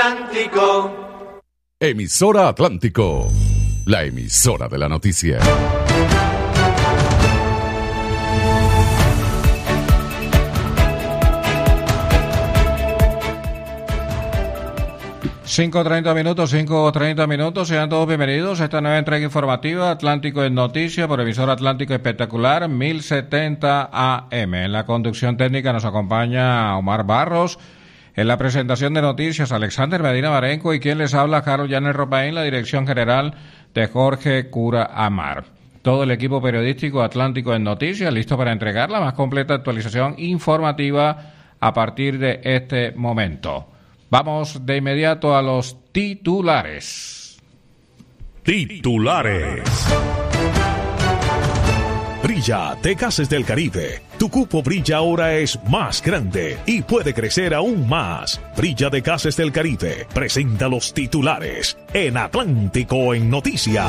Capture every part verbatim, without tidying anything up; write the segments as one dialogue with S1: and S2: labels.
S1: Atlántico.
S2: Emisora Atlántico, la emisora de la noticia.
S3: cinco treinta minutos, cinco treinta minutos, sean todos bienvenidos a esta nueva entrega informativa Atlántico en Noticias por emisora Atlántico Espectacular mil setenta A M. En la conducción técnica nos acompaña Omar Barros, en la presentación de noticias Alexander Medina Marenco y quien les habla Carlos Llanes Ropaín, la dirección general de Jorge Cura Amar. Todo el equipo periodístico Atlántico en Noticias listo para entregar la más completa actualización informativa a partir de este momento. Vamos de inmediato a los titulares.
S4: Titulares. Brilla de Gases del Caribe. Tu cupo Brilla ahora es más grande y puede crecer aún más. Brilla de Gases del Caribe presenta los titulares en Atlántico en Noticias.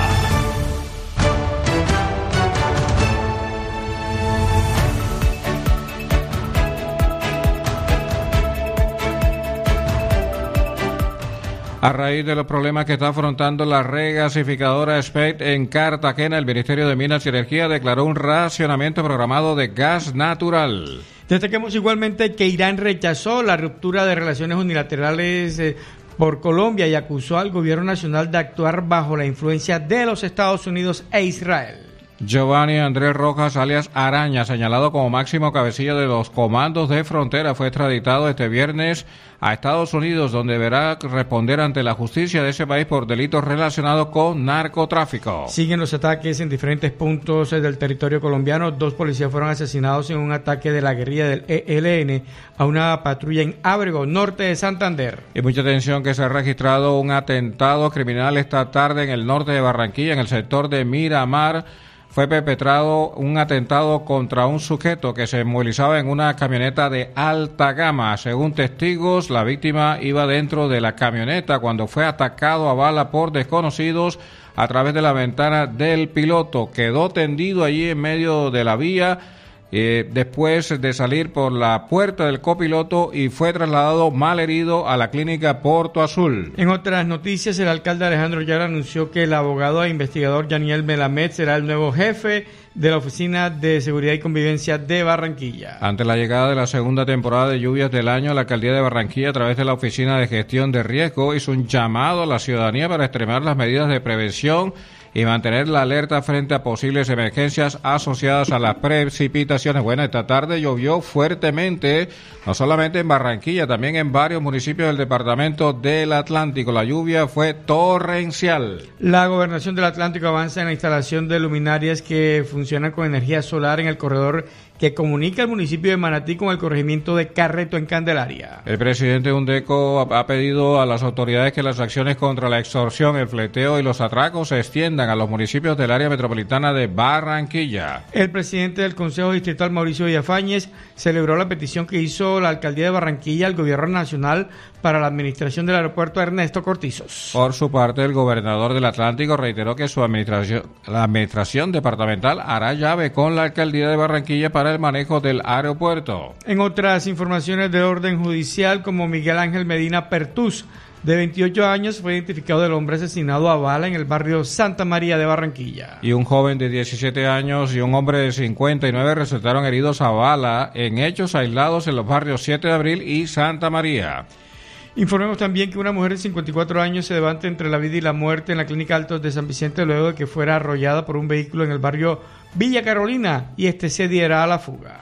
S3: A raíz de los problemas que está afrontando la regasificadora S P E C en Cartagena, el Ministerio de Minas y Energía declaró un racionamiento programado de gas natural.
S5: Destaquemos igualmente que Irán rechazó la ruptura de relaciones unilaterales eh, por Colombia y acusó al gobierno nacional de actuar bajo la influencia de los Estados Unidos e Israel.
S3: Giovanni Andrés Rojas, alias Araña, señalado como máximo cabecilla de los comandos de frontera, fue extraditado este viernes a Estados Unidos, donde deberá responder ante la justicia de ese país por delitos relacionados con narcotráfico.
S5: Siguen los ataques en diferentes puntos del territorio colombiano. Dos policías fueron asesinados en un ataque de la guerrilla del E L N a una patrulla en Ábrego, norte de Santander.
S3: Y mucha atención que se ha registrado un atentado criminal esta tarde en el norte de Barranquilla, en el sector de Miramar. Fue perpetrado un atentado contra un sujeto que se movilizaba en una camioneta de alta gama. Según testigos, la víctima iba dentro de la camioneta cuando fue atacado a bala por desconocidos a través de la ventana del piloto. Quedó tendido allí en medio de la vía eh, después de salir por la puerta del copiloto y fue trasladado malherido a la clínica Porto Azul.
S5: En otras noticias, el alcalde Alejandro Yara anunció que el abogado e investigador Yaniel Melamed será el nuevo jefe de la Oficina de Seguridad y Convivencia de Barranquilla.
S3: Ante la llegada de la segunda temporada de lluvias del año, la alcaldía de Barranquilla, a través de la Oficina de Gestión de Riesgo, hizo un llamado a la ciudadanía para extremar las medidas de prevención y mantener la alerta frente a posibles emergencias asociadas a las precipitaciones. Bueno, esta tarde llovió fuertemente, no solamente en Barranquilla, también en varios municipios del departamento del Atlántico. La lluvia fue torrencial.
S5: La Gobernación del Atlántico avanza en la instalación de luminarias que funcionan con energía solar en el corredor que comunica el municipio de Manatí con el corregimiento de Carreto en Candelaria.
S3: El presidente Undeco ha pedido a las autoridades que las acciones contra la extorsión, el fleteo y los atracos se extiendan a los municipios del área metropolitana de Barranquilla.
S5: El presidente del Consejo Distrital, Mauricio Villafañez, celebró la petición que hizo la alcaldía de Barranquilla al gobierno nacional para la administración del aeropuerto Ernesto Cortizos.
S3: Por su parte, el gobernador del Atlántico reiteró que su administración, la administración departamental hará llave con la alcaldía de Barranquilla para el manejo del aeropuerto.
S5: En otras informaciones de orden judicial, como Miguel Ángel Medina Pertús, de veintiocho años, fue identificado el hombre asesinado a bala en el barrio Santa María de Barranquilla.
S3: Y un joven de diecisiete años y un hombre de cincuenta y nueve resultaron heridos a bala en hechos aislados en los barrios siete de abril y Santa María.
S5: Informemos también que una mujer de cincuenta y cuatro años se debate entre la vida y la muerte en la Clínica Altos de San Vicente luego de que fuera arrollada por un vehículo en el barrio Villa Carolina y este se diera a la fuga.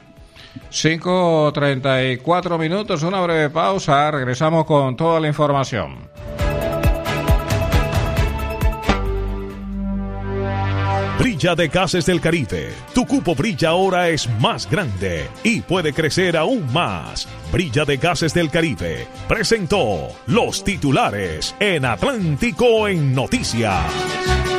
S3: cinco treinta y cuatro minutos, una breve pausa, regresamos con toda la información.
S4: Brilla de Gases del Caribe. Tu cupo Brilla ahora es más grande y puede crecer aún más. Brilla de Gases del Caribe presentó los titulares en Atlántico en Noticias.